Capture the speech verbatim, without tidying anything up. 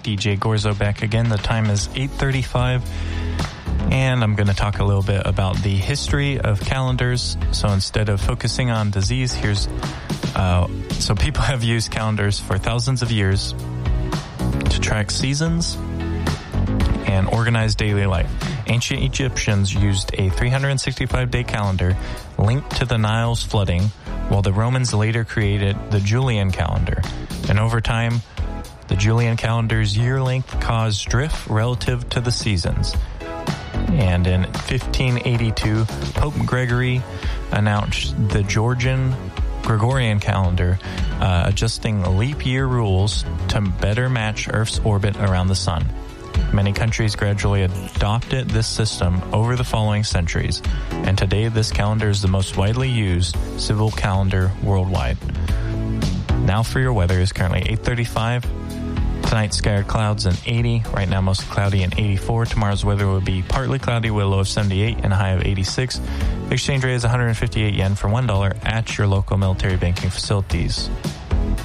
D J Gorzo back again. The time is eight thirty-five, and I'm going to talk a little bit about the history of calendars. So instead of focusing on disease, here's uh, so people have used calendars for thousands of years to track seasons and organize daily life. Ancient Egyptians used a three hundred sixty-five day calendar linked to the Nile's flooding, while the Romans later created the Julian calendar. And over time, the Julian calendar's year length caused drift relative to the seasons. And in fifteen eighty-two, Pope Gregory announced the Georgian Gregorian calendar, uh, adjusting leap year rules to better match Earth's orbit around the sun. Many countries gradually adopted this system over the following centuries, and today this calendar is the most widely used civil calendar worldwide. Now for your weather is currently eight thirty-five. Tonight, scattered clouds and eighty. Right now, mostly cloudy and eighty-four. Tomorrow's weather will be partly cloudy with a low of seventy-eight and a high of eighty-six. The exchange rate is one hundred fifty-eight yen for one dollar at your local military banking facilities.